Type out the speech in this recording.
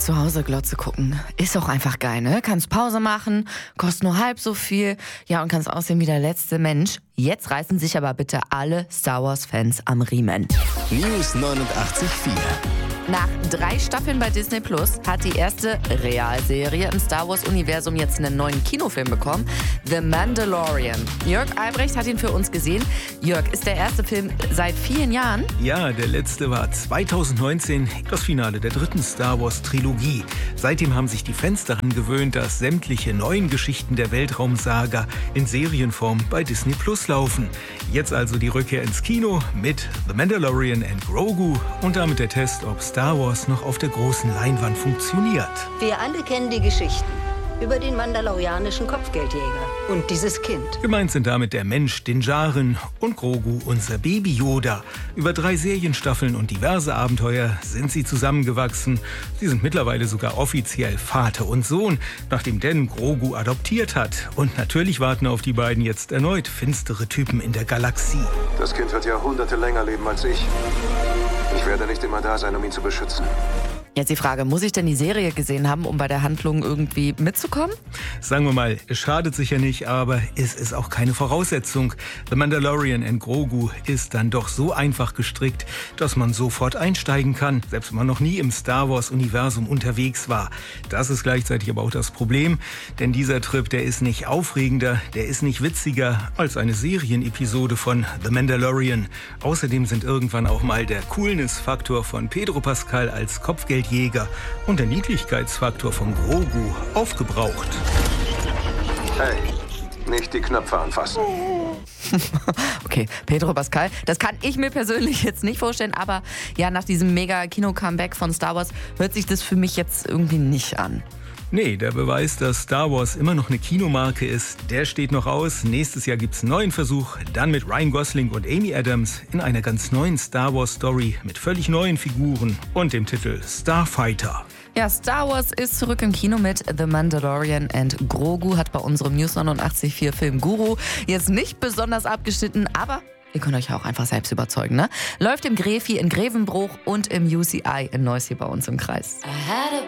zu Hause Glotze gucken. Ist auch einfach geil, ne? Kannst Pause machen, kostet nur halb so viel. Ja, und kannst aussehen wie der letzte Mensch. Jetzt reißen sich aber bitte alle Star Wars-Fans am Riemen. News 89.4. Nach 3 Staffeln bei Disney Plus hat die erste Realserie im Star Wars-Universum jetzt einen neuen Kinofilm bekommen. The Mandalorian. Jörg Albrecht hat ihn für uns gesehen. Jörg, ist der erste Film seit vielen Jahren? Ja, der letzte war 2019, das Finale der 3. Star Wars-Trilogie. Seitdem haben sich die Fans daran gewöhnt, dass sämtliche neuen Geschichten der Weltraumsaga in Serienform bei Disney Plus laufen. Jetzt also die Rückkehr ins Kino mit The Mandalorian and Grogu und damit der Test, ob Star Wars noch auf der großen Leinwand funktioniert. Wir alle kennen die Geschichten über den mandalorianischen Kopfgeldjäger und dieses Kind. Gemeint sind damit der Mensch, Din Djarin und Grogu, unser Baby Yoda. Über 3 Serienstaffeln und diverse Abenteuer sind sie zusammengewachsen. Sie sind mittlerweile sogar offiziell Vater und Sohn, nachdem Dan Grogu adoptiert hat. Und natürlich warten auf die beiden jetzt erneut finstere Typen in der Galaxie. Das Kind wird Jahrhunderte länger leben als ich. Ich werde nicht immer da sein, um ihn zu beschützen. Jetzt die Frage, muss ich denn die Serie gesehen haben, um bei der Handlung irgendwie mitzukommen? Sagen wir mal, es schadet sicher nicht, aber es ist auch keine Voraussetzung. The Mandalorian and Grogu ist dann doch so einfach gestrickt, dass man sofort einsteigen kann, selbst wenn man noch nie im Star Wars-Universum unterwegs war. Das ist gleichzeitig aber auch das Problem, denn dieser Trip, der ist nicht aufregender, der ist nicht witziger als eine Serienepisode von The Mandalorian. Außerdem sind irgendwann auch mal der Coolness-Faktor von Pedro Pascal als Kopfgeldjäger und der Niedlichkeitsfaktor von Grogu aufgebraucht. Hey, nicht die Knöpfe anfassen. Okay, Pedro Pascal, das kann ich mir persönlich jetzt nicht vorstellen, aber ja, nach diesem Mega-Kino-Comeback von Star Wars hört sich das für mich jetzt irgendwie nicht an. Nee, der Beweis, dass Star Wars immer noch eine Kinomarke ist, der steht noch aus. Nächstes Jahr gibt's einen neuen Versuch, dann mit Ryan Gosling und Amy Adams in einer ganz neuen Star Wars Story mit völlig neuen Figuren und dem Titel Starfighter. Ja, Star Wars ist zurück im Kino mit The Mandalorian and Grogu, hat bei unserem News 89.4 Film Guru jetzt nicht besonders abgeschnitten, aber ihr könnt euch auch einfach selbst überzeugen, ne? Läuft im Gräfi in Grevenbruch und im UCI in Neuss hier bei uns im Kreis.